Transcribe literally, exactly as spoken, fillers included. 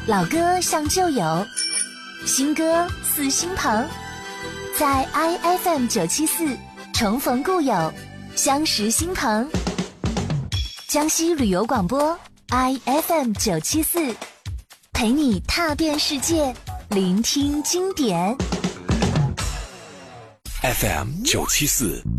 老歌像旧友，新歌似新朋，在 I F M 九七四重逢故友，相识新朋。江西旅游广播 I F M 九七四，陪你踏遍世界，聆听经典。 F M 九七四